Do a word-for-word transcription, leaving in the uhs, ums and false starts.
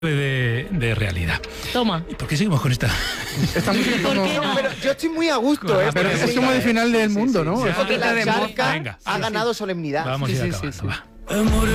De, de realidad. Toma. ¿Y por qué seguimos con esta? Esta música ¿Por como... qué no? Pero yo estoy muy a gusto, ¿eh? Pero Porque es como de final del mundo, ¿no? Porque la de charca Venga. ha ganado solemnidad. Vamos Sí, a ir sí, acabando, sí, sí. va.